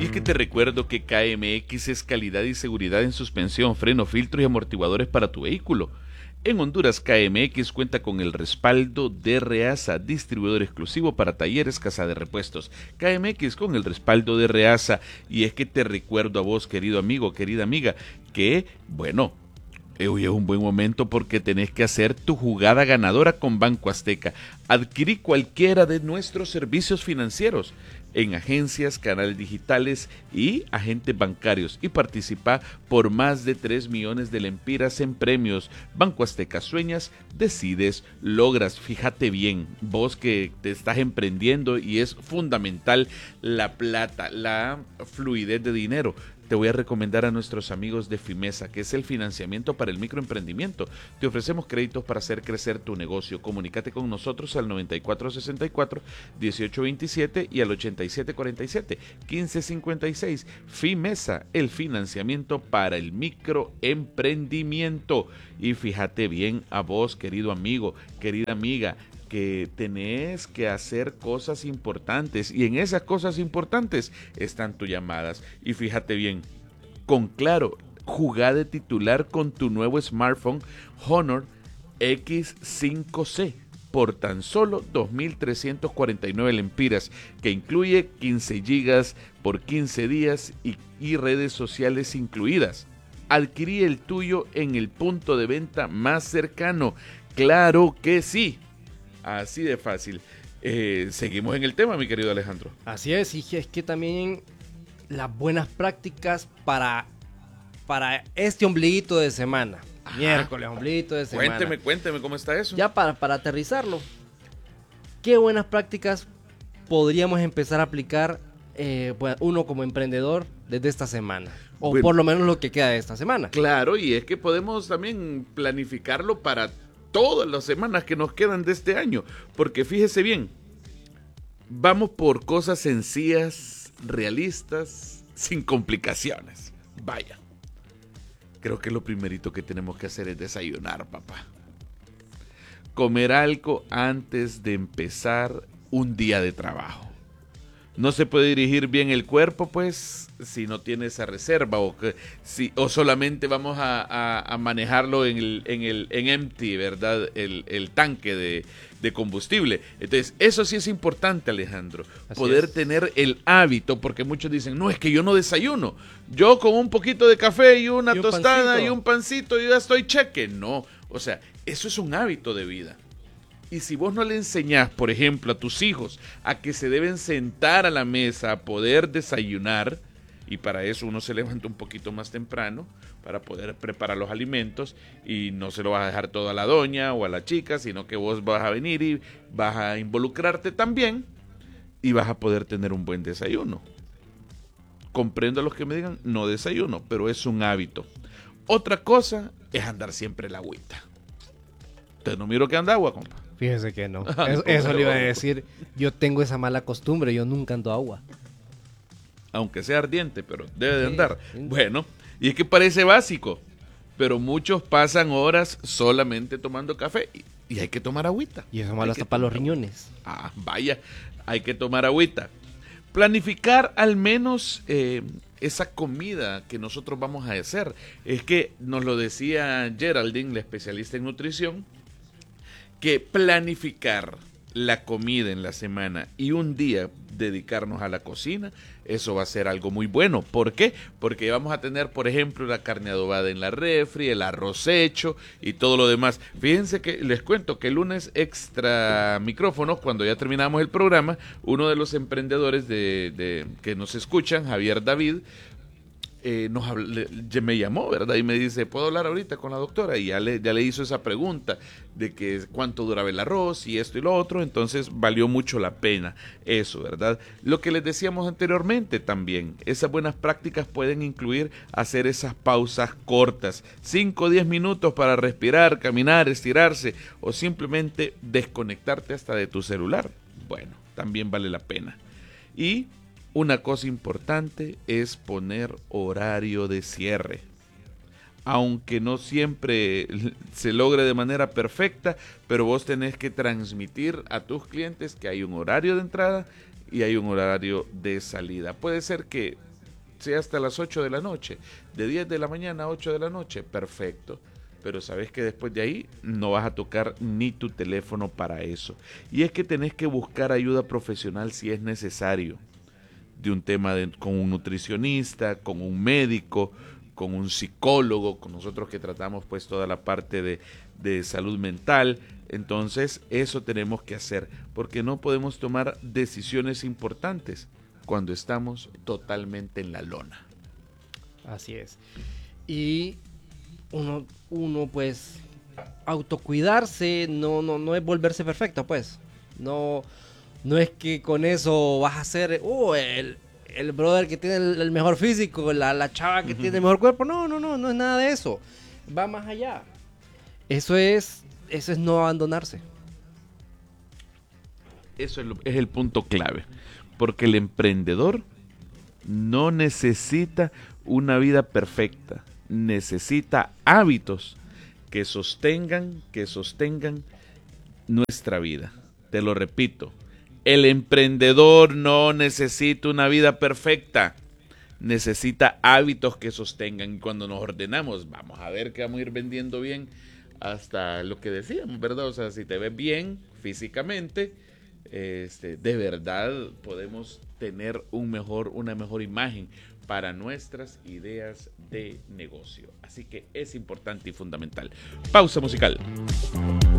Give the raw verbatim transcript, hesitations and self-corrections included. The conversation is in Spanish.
es que te recuerdo que K M X es calidad y seguridad en suspensión, freno, filtros y amortiguadores para tu vehículo. En Honduras, K M X cuenta con el respaldo de Reasa, distribuidor exclusivo para talleres Casa de Repuestos. K M X con el respaldo de Reasa. Y es que te recuerdo a vos, querido amigo, querida amiga, que, bueno, hoy es un buen momento porque tenés que hacer tu jugada ganadora con Banco Azteca. Adquirí cualquiera de nuestros servicios financieros en agencias, canales digitales y agentes bancarios y participa por más de tres millones de lempiras en premios. Banco Azteca, sueñas, decides, logras. Fíjate bien, vos que te estás emprendiendo y es fundamental la plata, la fluidez de dinero. Te voy a recomendar a nuestros amigos de Fimesa, que es el financiamiento para el microemprendimiento. Te ofrecemos créditos para hacer crecer tu negocio. Comunícate con nosotros al noventa y cuatro sesenta y cuatro, dieciocho veintisiete y al ochenta y siete cuarenta y siete, quince cincuenta y seis. Fimesa, el financiamiento para el microemprendimiento. Y fíjate bien a vos, querido amigo, querida amiga, que tenés que hacer cosas importantes y en esas cosas importantes están tus llamadas. Y fíjate bien, con Claro, jugá de titular con tu nuevo smartphone Honor X cinco C por tan solo dos mil trescientos cuarenta y nueve lempiras, que incluye quince gigas por quince días y, y redes sociales incluidas. Adquirí el tuyo en el punto de venta más cercano. Claro que sí. Así de fácil. Eh, seguimos en el tema, mi querido Alejandro. Así es, y es que también las buenas prácticas para, para este ombliguito de semana. Ajá. Miércoles, ombliguito de semana. Cuénteme, cuénteme cómo está eso. Ya para, para aterrizarlo. ¿Qué buenas prácticas podríamos empezar a aplicar eh, uno como emprendedor desde esta semana? O bueno, por lo menos lo que queda de esta semana. Claro, y es que podemos también planificarlo para todas las semanas que nos quedan de este año, porque fíjese bien, vamos por cosas sencillas, realistas, sin complicaciones. Vaya, creo que lo primerito que tenemos que hacer es desayunar, papá. Comer algo antes de empezar un día de trabajo. No se puede dirigir bien el cuerpo, pues, si no tiene esa reserva o, que, si, o solamente vamos a, a, a manejarlo en el, en el en empty, ¿verdad? El, el tanque de, de combustible. Entonces, eso sí es importante, Alejandro. Así poder es. Tener el hábito, porque muchos dicen, no, es que yo no desayuno. Yo con un poquito de café y una y un tostada pancito. y un pancito, yo ya estoy cheque. No, o sea, eso es un hábito de vida. Y si vos no le enseñás, por ejemplo, a tus hijos a que se deben sentar a la mesa a poder desayunar, y para eso uno se levanta un poquito más temprano para poder preparar los alimentos y no se lo vas a dejar todo a la doña o a la chica, sino que vos vas a venir y vas a involucrarte también y vas a poder tener un buen desayuno. Comprendo a los que me digan, no desayuno, pero es un hábito. Otra cosa es andar siempre el agüita. Usted no miro que anda agua, compa. Fíjese que no. Eso, eso le iba a decir. Yo tengo esa mala costumbre. Yo nunca ando agua. Aunque sea ardiente, pero debe de andar. Sí, sí. Bueno, y es que parece básico, pero muchos pasan horas solamente tomando café y, y hay que tomar agüita. Y eso malo hasta para los riñones. Ah, vaya, hay que tomar agüita. Planificar al menos eh, esa comida que nosotros vamos a hacer. Es que nos lo decía Geraldine, la especialista en nutrición, que planificar la comida en la semana y un día dedicarnos a la cocina, eso va a ser algo muy bueno. ¿Por qué? Porque vamos a tener, por ejemplo, la carne adobada en la refri, el arroz hecho y todo lo demás. Fíjense que les cuento que el lunes extra micrófonos, cuando ya terminamos el programa, uno de los emprendedores de, de que nos escuchan, Javier David, Eh, nos habló, me llamó, ¿verdad? Y me dice, ¿puedo hablar ahorita con la doctora? Y ya le, ya le hizo esa pregunta de que cuánto duraba el arroz y esto y lo otro. Entonces valió mucho la pena eso, ¿verdad? Lo que les decíamos anteriormente también, esas buenas prácticas pueden incluir hacer esas pausas cortas, cinco o diez minutos para respirar, caminar, estirarse o simplemente desconectarte hasta de tu celular. Bueno, también vale la pena. Y una cosa importante es poner horario de cierre. Aunque no siempre se logre de manera perfecta, pero vos tenés que transmitir a tus clientes que hay un horario de entrada y hay un horario de salida. Puede ser que sea hasta las ocho de la noche, de diez de la mañana a ocho de la noche, perfecto. Pero sabes que después de ahí no vas a tocar ni tu teléfono para eso. Y es que tenés que buscar ayuda profesional si es necesario, de un tema de, con un nutricionista, con un médico, con un psicólogo, con nosotros que tratamos pues toda la parte de, de salud mental. Entonces eso tenemos que hacer, porque no podemos tomar decisiones importantes cuando estamos totalmente en la lona. Así es. Y uno, uno pues, autocuidarse no, no, no es volverse perfecto, pues. No, no es que con eso vas a ser uh, el, el brother que tiene el, el mejor físico, la, la chava que uh-huh. tiene el mejor cuerpo. No, no, no, no es nada de eso. Va más allá. Eso es, eso es no abandonarse. Eso es, lo, es el punto clave. Porque el emprendedor no necesita una vida perfecta. Necesita hábitos que sostengan, que sostengan nuestra vida. Te lo repito, el emprendedor no necesita una vida perfecta, necesita hábitos que sostengan. Y cuando nos ordenamos, vamos a ver que vamos a ir vendiendo bien hasta lo que decíamos, ¿verdad? O sea, si te ves bien físicamente, este, de verdad podemos tener un mejor, una mejor imagen para nuestras ideas de negocio. Así que es importante y fundamental. Pausa musical.